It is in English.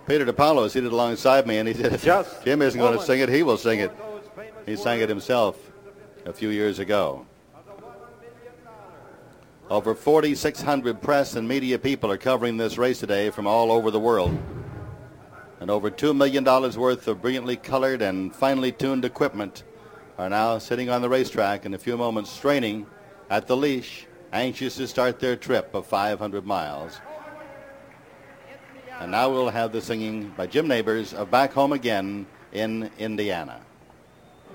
Peter DiPaolo is seated alongside me, and he said, Jim isn't going to sing it, he will sing it. He sang it himself a few years ago. Over 4,600 press and media people are covering this race today from all over the world. And over $2 million worth of brilliantly colored and finely tuned equipment are now sitting on the racetrack in a few moments, straining at the leash, anxious to start their trip of 500 miles. And now we'll have the singing by Jim Nabors of Back Home Again in Indiana.